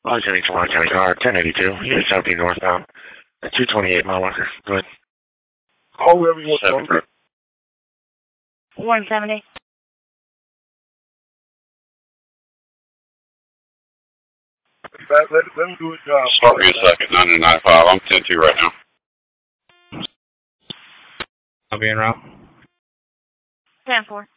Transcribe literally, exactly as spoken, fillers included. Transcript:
Los Angeles, Long County car, ten eighty-two, U S seventeen northbound, at two twenty-eight mile marker. Go ahead. Call wherever you want to. one seventy. Let, let, let me do his job. Start me a second, nine nine five. I'm ten two right now. I'll be en route. ten four.